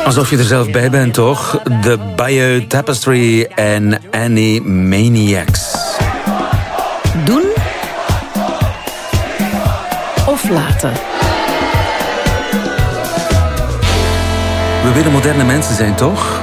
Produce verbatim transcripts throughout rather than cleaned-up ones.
Alsof je er zelf bij bent, toch? The Bayeux Tapestry en Animaniacs. Doen of laten? We willen moderne mensen zijn, toch?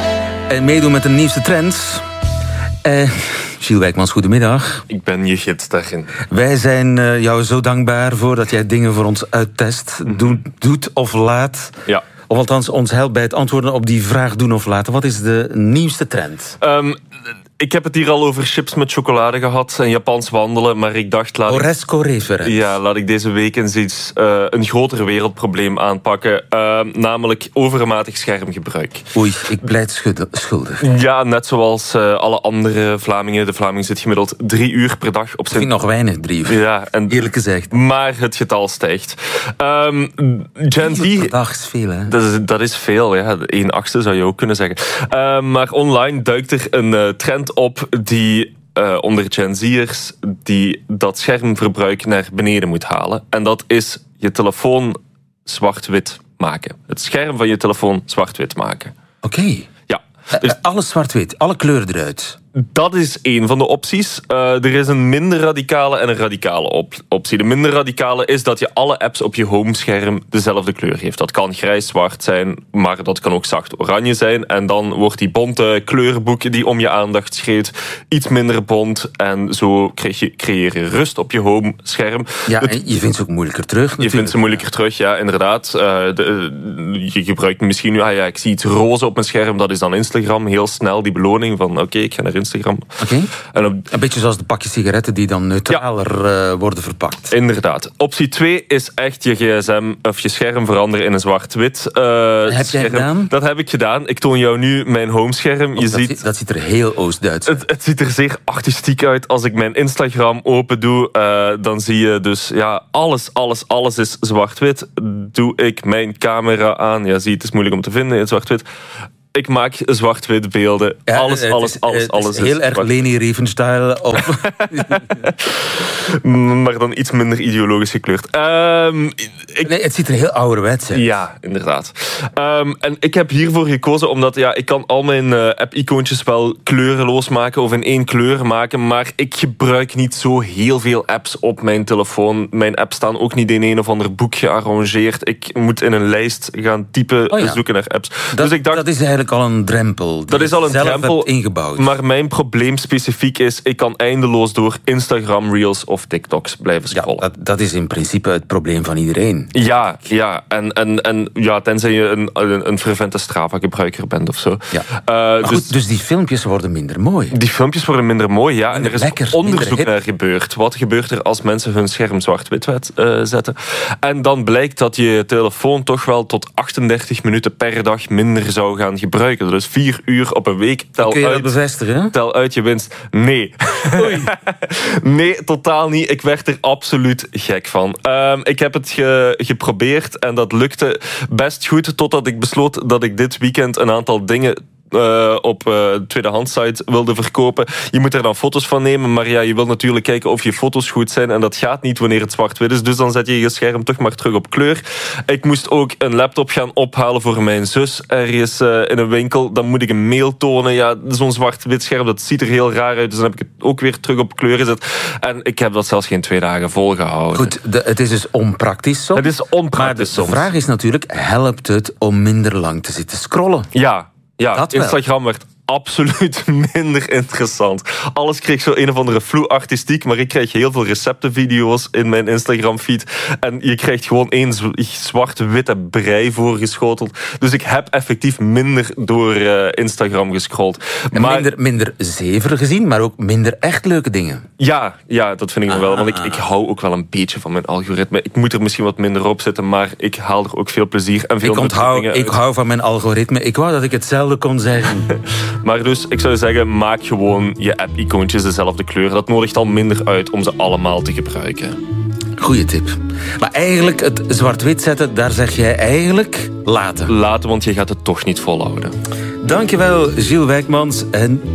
En meedoen met de nieuwste trends. Eh... Gilles Wijkmans, goedemiddag. Ik ben je gids daarin. Wij zijn uh, jou zo dankbaar voor dat jij dingen voor ons uittest. Mm-hmm. Doe, doet of laat. Ja. Of althans ons helpt bij het antwoorden op die vraag doen of laten. Wat is de nieuwste trend? Um, ik heb het hier al over chips met chocolade gehad en Japans wandelen, maar ik dacht... Laat Oresco referent. Ja, laat ik deze week eens iets, uh, een groter wereldprobleem aanpakken. Uh, namelijk overmatig schermgebruik. Oei, ik pleit schuldig. Ja, net zoals uh, alle andere Vlamingen. De Vlaming zit gemiddeld drie uur per dag op zijn... Ik vind nog weinig, drie uur. Ja, en... Eerlijk gezegd. Maar het getal stijgt. Um, Gen Z... Drie uur per dag is veel, hè? Dat is, dat is veel, ja. Eén achtste zou je ook kunnen zeggen. Uh, maar online duikt er een uh, trend op die uh, onder Gen Z'ers die dat schermverbruik naar beneden moet halen. En dat is je telefoon zwart-wit maken. Het scherm van je telefoon zwart-wit maken. Oké. Okay. Ja. Dus... Uh, alles zwart-wit, alle kleuren eruit. Dat is één van de opties. Uh, er is een minder radicale en een radicale op- optie. De minder radicale is dat je alle apps op je homescherm dezelfde kleur heeft. Dat kan grijs-zwart zijn, maar dat kan ook zacht oranje zijn. En dan wordt die bonte kleurenboek die om je aandacht schreeuwt iets minder bont. En zo krijg je, creëer je rust op je homescherm. Ja, Het, en je vindt ze ook moeilijker terug. Natuurlijk. Je vindt ze moeilijker terug, ja, inderdaad. Uh, de, je gebruikt misschien nu, ah ja, ik zie iets roze op mijn scherm. Dat is dan Instagram. Heel snel die beloning van, oké, okay, ik ga naar Instagram. Okay. En op... Een beetje zoals de pakjes sigaretten die dan neutraler ja. uh, worden verpakt. Inderdaad. Optie twee is echt je gsm of je scherm veranderen in een zwart-wit uh, heb scherm. Jij gedaan? Dat heb ik gedaan. Ik toon jou nu mijn homescherm. Je dat, ziet, ziet, dat ziet er heel Oost-Duits uit. Het, het ziet er zeer artistiek uit. Als ik mijn Instagram open doe, uh, dan zie je dus ja, alles, alles, alles is zwart-wit. Doe ik mijn camera aan. Ja, zie, het is moeilijk om te vinden in zwart-wit. Ik maak zwart-wit beelden. Ja, alles, het alles, is, alles, het alles is heel is erg Leni Riefenstahl. Of... maar dan iets minder ideologisch gekleurd. Um, ik... Nee, het ziet er heel ouderwets uit. Ja, inderdaad. Um, en ik heb hiervoor gekozen omdat ja, ik kan al mijn uh, app-icoontjes wel kleurenloos maken of in één kleur maken, maar ik gebruik niet zo heel veel apps op mijn telefoon. Mijn apps staan ook niet in een of ander boek gearrangeerd. Ik moet in een lijst gaan typen, oh ja. zoeken naar apps. Dat, dus ik dacht, dat is eigenlijk al een drempel. Dat is al een drempel ingebouwd. Maar mijn probleem specifiek is, ik kan eindeloos door Instagram Reels of TikToks blijven scrollen. Ja, dat, dat is in principe het probleem van iedereen. Ja, ja. En, en, en ja, tenzij je een, een, een fervente Strava-gebruiker bent of zo. Ja. Uh, maar dus, goed, dus die filmpjes worden minder mooi. Die filmpjes worden minder mooi, ja. Minder en er is lekker, onderzoek naar gebeurd. Wat gebeurt er als mensen hun scherm zwart-wit uh, zetten? En dan blijkt dat je telefoon toch wel tot achtendertig minuten per dag minder zou gaan gebruiken. Dus vier uur op een week. Tel Kun je uit, dat bevestigen? Tel uit je winst. Nee. Oei. Nee, totaal niet. Ik werd er absoluut gek van. Um, ik heb het ge- geprobeerd en dat lukte best goed, totdat ik besloot dat ik dit weekend een aantal dingen Uh, op uh, tweedehandssite wilde verkopen. Je moet er dan foto's van nemen, maar ja, je wil natuurlijk kijken of je foto's goed zijn en dat gaat niet wanneer het zwart-wit is, dus dan zet je je scherm toch maar terug op kleur. Ik moest ook een laptop gaan ophalen voor mijn zus ergens uh, in een winkel. Dan moet ik een mail tonen. Ja, zo'n zwart-wit scherm, dat ziet er heel raar uit, dus dan heb ik het ook weer terug op kleur gezet. En ik heb dat zelfs geen twee dagen volgehouden. Goed, de, het is dus onpraktisch soms. Het is onpraktisch maar de, de vraag is natuurlijk, helpt het om minder lang te zitten scrollen? Ja. Ja, dat Instagram wel. werd absoluut minder interessant. Alles kreeg zo een of andere vloe artistiek, maar ik kreeg heel veel receptenvideo's in mijn Instagram-feed. En je krijgt gewoon één zwart-witte brei voorgeschoteld. Dus ik heb effectief minder door uh, Instagram gescrolld. En maar, minder, minder zever gezien, maar ook minder echt leuke dingen. Ja, ja dat vind ik ah. wel. Want ik, ik hou ook wel een beetje van mijn algoritme. Ik moet er misschien wat minder op zitten, maar ik haal er ook veel plezier en veel ik onthoud, dingen Ik uit. hou van mijn algoritme. Ik wou dat ik hetzelfde kon zeggen. Maar dus, ik zou zeggen, maak gewoon je app-icoontjes dezelfde kleur. Dat nodigt al minder uit om ze allemaal te gebruiken. Goeie tip. Maar eigenlijk, het zwart-wit zetten, daar zeg jij eigenlijk laten. Laten, want je gaat het toch niet volhouden. Dankjewel, Gilles Wijkmans. En